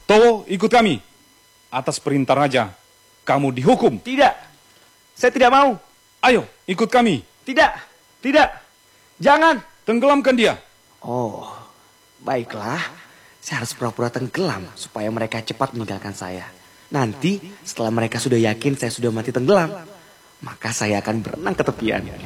Towo, ikut kami. Atas perintah raja, kamu dihukum. Tidak, saya tidak mau. Ayo, ikut kami. Tidak, tidak, jangan. Tenggelamkan dia. Oh, baiklah. Saya harus pura-pura tenggelam supaya mereka cepat meninggalkan saya. Nanti setelah mereka sudah yakin saya sudah mati tenggelam, maka saya akan berenang ke tepian.